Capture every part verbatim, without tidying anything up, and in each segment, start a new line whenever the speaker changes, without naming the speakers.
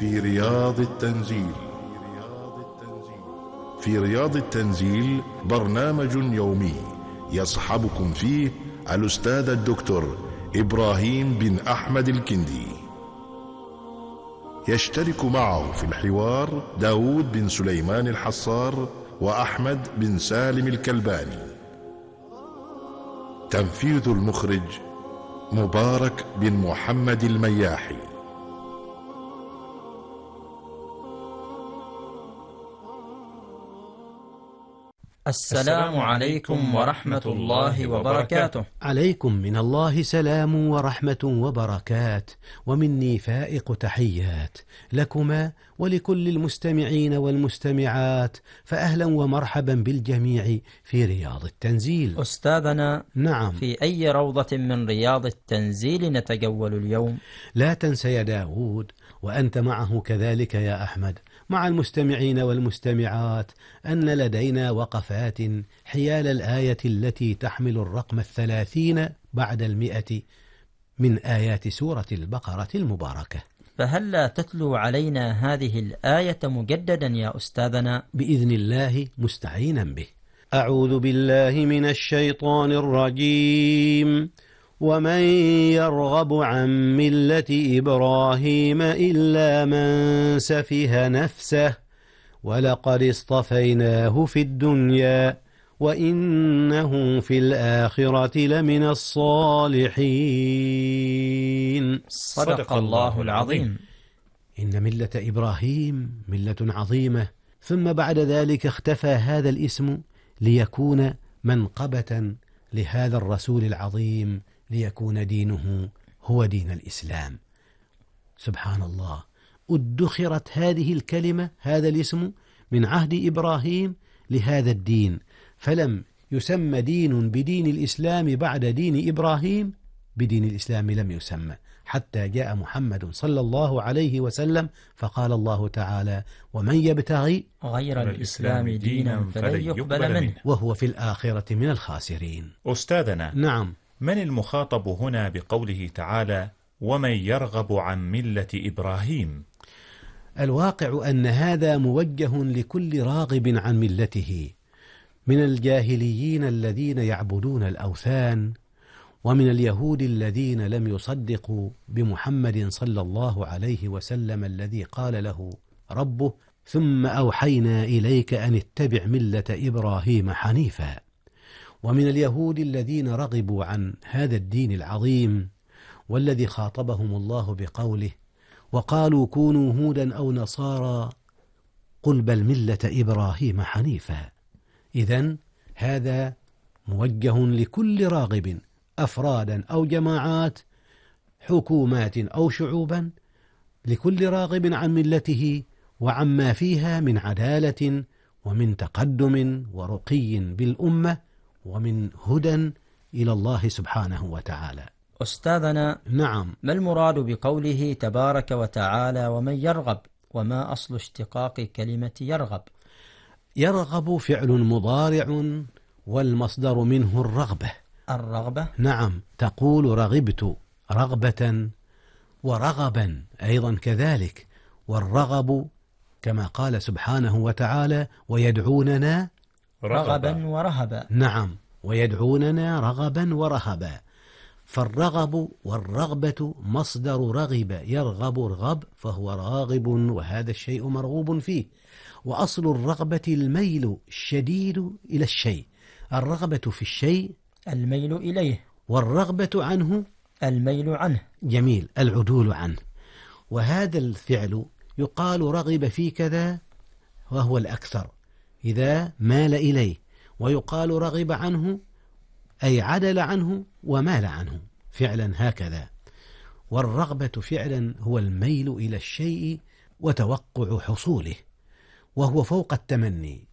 في رياض التنزيل. في رياض التنزيل برنامج يومي يصحبكم فيه الأستاذ الدكتور إبراهيم بن أحمد الكندي. يشترك معه في الحوار داود بن سليمان الحصار وأحمد بن سالم الكلباني. تنفيذ المخرج مبارك بن محمد المياحي.
السلام عليكم ورحمة الله وبركاته.
عليكم من الله سلام ورحمة وبركات، ومني فائق تحيات لكما ولكل المستمعين والمستمعات، فأهلا ومرحبا بالجميع في رياض التنزيل.
أستاذنا،
نعم،
في أي روضة من رياض التنزيل نتجول اليوم؟
لا تنسى يا داود، وأنت معه كذلك يا أحمد، مع المستمعين والمستمعات، أن لدينا وقفات حيال الآية التي تحمل الرقم الثلاثين بعد المئة من آيات سورة البقرة المباركة.
فهلا تتلو علينا هذه الآية مجددا يا أستاذنا؟
بإذن الله مستعينا به. أعوذ بالله من الشيطان الرجيم. ومن يرغب عن ملة إبراهيم إلا من سفه نفسه ولقد اصطفيناه في الدنيا وإنه في الآخرة لمن الصالحين.
صدق الله العظيم.
إن ملة إبراهيم ملة عظيمة، ثم بعد ذلك اختفى هذا الاسم ليكون منقبة لهذا الرسول العظيم، ليكون دينه هو دين الإسلام. سبحان الله، ادخرت هذه الكلمة، هذا الاسم، من عهد إبراهيم لهذا الدين، فلم يسمى دين بدين الإسلام بعد دين إبراهيم، بدين الإسلام لم يسمى حتى جاء محمد صلى الله عليه وسلم، فقال الله تعالى: ومن يبتغي
غير الإسلام دينا فلن يقبل منه
وهو في الآخرة من الخاسرين.
أستاذنا،
نعم،
من المخاطب هنا بقوله تعالى ومن يرغب عن ملة إبراهيم؟
الواقع أن هذا موجه لكل راغب عن ملته، من الجاهليين الذين يعبدون الأوثان، ومن اليهود الذين لم يصدقوا بمحمد صلى الله عليه وسلم الذي قال له ربه: ثم أوحينا إليك أن اتبع ملة إبراهيم حنيفا. ومن اليهود الذين رغبوا عن هذا الدين العظيم، والذي خاطبهم الله بقوله: وقالوا كونوا هودا أو نصارى قل بل ملة إبراهيم حنيفا. إذن هذا موجه لكل راغب، أفرادا أو جماعات، حكومات أو شعوبا، لكل راغب عن ملته وعما فيها من عدالة ومن تقدم ورقي بالأمة ومن هدى إلى الله سبحانه وتعالى.
أستاذنا،
نعم،
ما المراد بقوله تبارك وتعالى ومن يرغب؟ وما أصل اشتقاق كلمة يرغب؟
يرغب فعل مضارع والمصدر منه الرغبة.
الرغبة؟
نعم، تقول رغبت رغبة، ورغبا أيضا كذلك، والرغب كما قال سبحانه وتعالى: ويدعوننا
رغبا ورهبا.
نعم، ويدعوننا رغبا ورهبا. فالرغب والرغبة مصدر رغب يرغب الرغب، فهو راغب، وهذا الشيء مرغوب فيه. وأصل الرغبة الميل الشديد إلى الشيء، الرغبة في الشيء
الميل إليه،
والرغبة عنه
الميل عنه.
جميل، العدول عنه. وهذا الفعل يقال رغب في كذا وهو الأكثر إذا مال إليه، ويقال رغب عنه أي عدل عنه ومال عنه، فعلا هكذا. والرغبة فعلا هو الميل إلى الشيء وتوقع حصوله، وهو فوق التمني.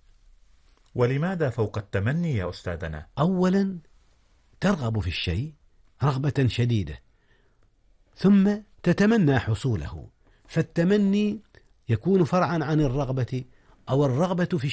ولماذا فوق التمني يا أستاذنا؟
أولا ترغب في الشيء رغبة شديدة، ثم تتمنى حصوله، فالتمني يكون فرعا عن الرغبة، أو الرغبة في